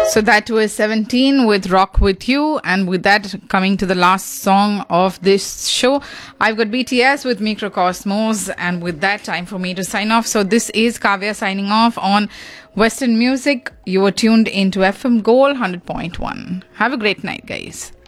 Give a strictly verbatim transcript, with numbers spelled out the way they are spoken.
So that was seventeen with Rock With You. And with that, coming to the last song of this show, I've got B T S with Microcosmos. And with that, time for me to sign off. So this is Kavya signing off on Western Music. You were tuned into F M Gold one hundred point one. Have a great night, guys.